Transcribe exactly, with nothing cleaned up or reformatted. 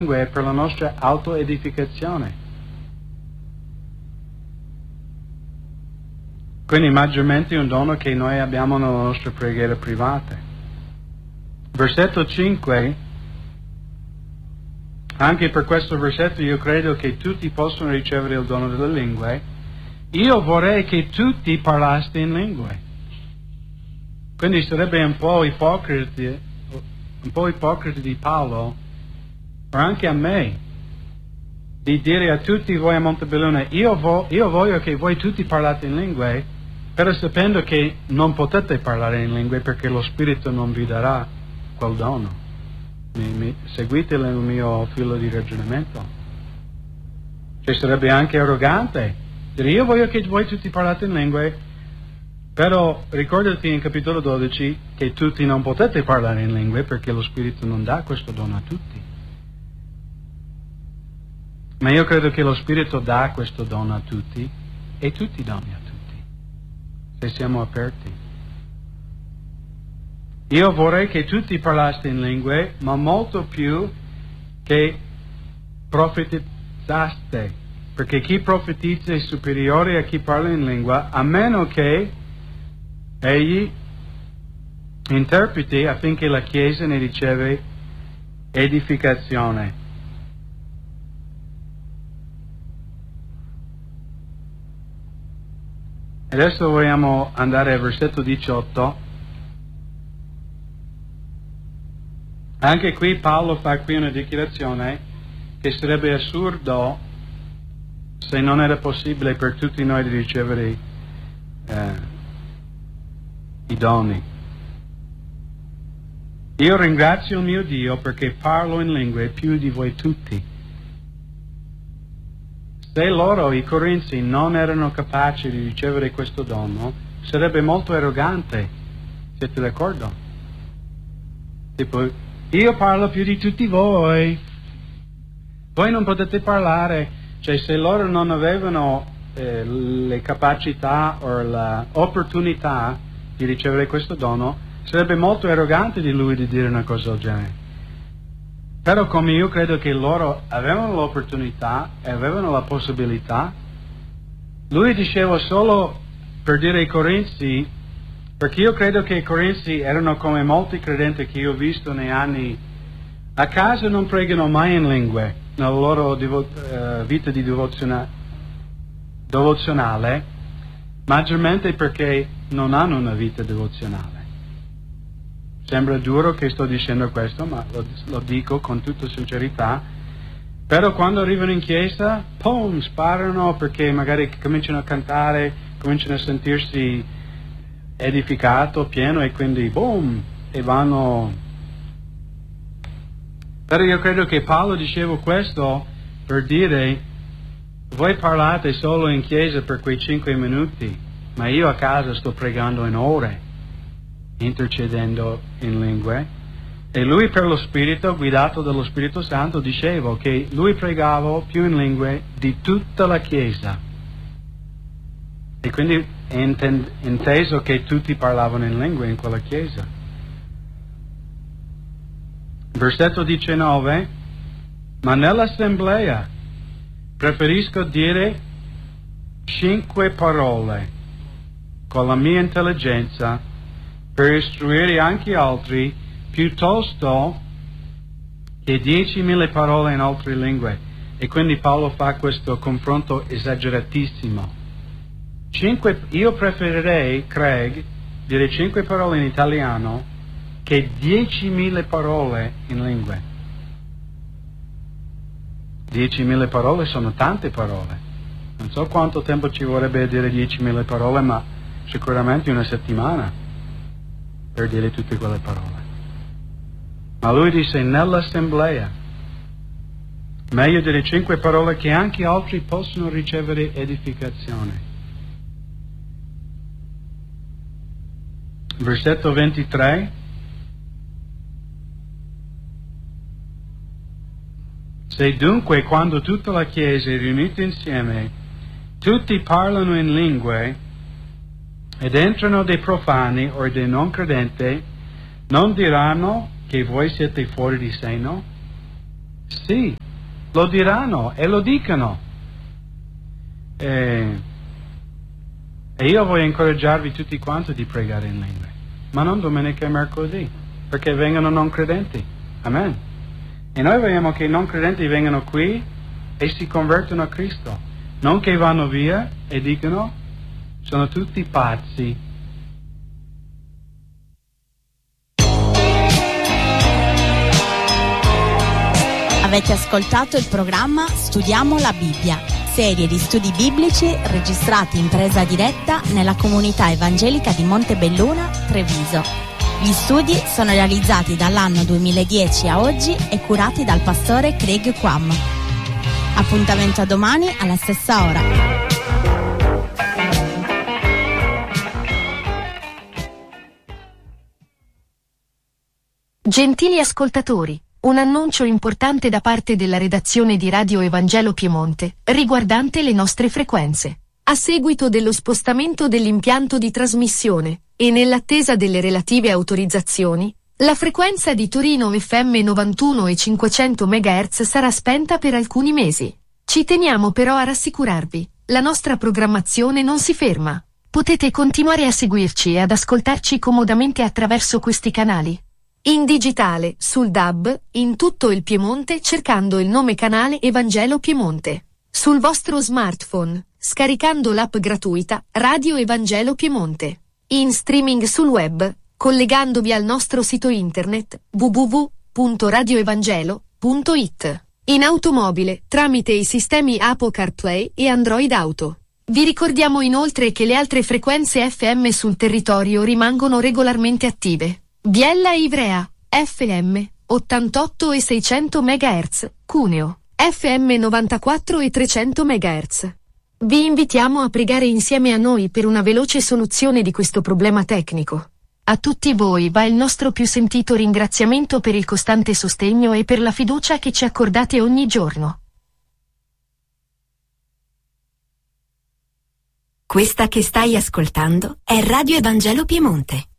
lingue è per la nostra autoedificazione. Quindi maggiormente un dono che noi abbiamo nella nostra preghiera privata. Versetto cinque, anche per questo versetto io credo che tutti possono ricevere il dono delle lingue. Io vorrei che tutti parlaste in lingue. Quindi sarebbe un po' ipocrita, un po' ipocrita di Paolo, ma anche a me, di dire a tutti voi a Montebelluna, io, vo- io voglio che voi tutti parlate in lingue, però sapendo che non potete parlare in lingue perché lo Spirito non vi darà quel dono. Mi, mi, seguite il mio filo di ragionamento. Cioè sarebbe anche arrogante dire io voglio che voi tutti parlate in lingue, però ricordati in capitolo dodici che tutti non potete parlare in lingue perché lo Spirito non dà questo dono a tutti. Ma io credo che lo Spirito dà questo dono a tutti e tutti doni a tutti, se siamo aperti. Io vorrei che tutti parlaste in lingue, ma molto più che profetizzaste, perché chi profetizza è superiore a chi parla in lingua, a meno che egli interpreti affinché la Chiesa ne riceve edificazione. Adesso vogliamo andare al versetto diciotto. Anche qui Paolo fa qui una dichiarazione che sarebbe assurdo se non era possibile per tutti noi di ricevere eh, i doni. Io ringrazio il mio Dio perché parlo in lingue più di voi tutti. Se loro, i Corinzi, non erano capaci di ricevere questo dono, sarebbe molto arrogante. Siete d'accordo? Tipo, io parlo più di tutti voi. Voi non potete parlare. Cioè, se loro non avevano eh, le capacità o l'opportunità di ricevere questo dono, sarebbe molto arrogante di lui di dire una cosa del genere. Però come io credo che loro avevano l'opportunità e avevano la possibilità, lui diceva solo per dire ai Corinzi, perché io credo che i Corinzi erano come molti credenti che io ho visto nei anni, a casa non pregano mai in lingue, nella loro devo, uh, vita di devoziona, devozionale, maggiormente perché non hanno una vita devozionale. Sembra duro che sto dicendo questo, ma lo, lo dico con tutta sincerità. Però quando arrivano in chiesa, pum, sparano perché magari cominciano a cantare, cominciano a sentirsi edificato, pieno e quindi boom, e vanno. Però io credo che Paolo diceva questo per dire, voi parlate solo in chiesa per quei cinque minuti, ma io a casa sto pregando in ore, intercedendo in lingue, e lui per lo Spirito, guidato dallo Spirito Santo, diceva che lui pregava più in lingue di tutta la Chiesa. E quindi è inteso che tutti parlavano in lingue in quella Chiesa. Versetto diciannove, ma nell'assemblea preferisco dire cinque parole con la mia intelligenza per istruire anche altri, piuttosto che diecimila parole in altre lingue. E quindi Paolo fa questo confronto esageratissimo. Cinque, io preferirei, Craig, dire cinque parole in italiano che diecimila parole in lingue. Diecimila parole sono tante parole. Non so quanto tempo ci vorrebbe a dire diecimila parole, ma sicuramente una settimana per dire tutte quelle parole. Ma lui dice nell'assemblea meglio dire cinque parole che anche altri possono ricevere edificazione. Versetto ventitré, se dunque quando tutta la Chiesa è riunita insieme tutti parlano in lingue ed entrano dei profani o dei non credenti, non diranno che voi siete fuori di seno? Sì, lo diranno e lo dicono. E, e io voglio incoraggiarvi tutti quanti di pregare in lingue, ma non domenica e mercoledì, perché vengono non credenti. Amen. E noi vogliamo che i non credenti vengano qui e si convertono a Cristo, non che vanno via e dicono sono tutti pazzi. Avete ascoltato il programma Studiamo la Bibbia, serie di studi biblici registrati in presa diretta nella comunità evangelica di Montebelluna, Treviso. Gli studi sono realizzati dall'anno duemiladieci a oggi e curati dal pastore Craig Quam. Appuntamento a domani alla stessa ora. Gentili ascoltatori, un annuncio importante da parte della redazione di Radio Evangelo Piemonte, riguardante le nostre frequenze. A seguito dello spostamento dell'impianto di trasmissione, e nell'attesa delle relative autorizzazioni, la frequenza di Torino F M novantuno e cinquecento megahertz sarà spenta per alcuni mesi. Ci teniamo però a rassicurarvi, la nostra programmazione non si ferma. Potete continuare a seguirci e ad ascoltarci comodamente attraverso questi canali. In digitale, sul D A B, in tutto il Piemonte cercando il nome canale Evangelo Piemonte. Sul vostro smartphone, scaricando l'app gratuita Radio Evangelo Piemonte. In streaming sul web, collegandovi al nostro sito internet w w w punto radio evangelo punto i t. In automobile, tramite i sistemi Apple CarPlay e Android Auto. Vi ricordiamo inoltre che le altre frequenze F M sul territorio rimangono regolarmente attive. Biella e Ivrea, F M, ottantotto e seicento megahertz, Cuneo, F M novantaquattro e trecento megahertz. Vi invitiamo a pregare insieme a noi per una veloce soluzione di questo problema tecnico. A tutti voi va il nostro più sentito ringraziamento per il costante sostegno e per la fiducia che ci accordate ogni giorno. Questa che stai ascoltando è Radio Evangelo Piemonte.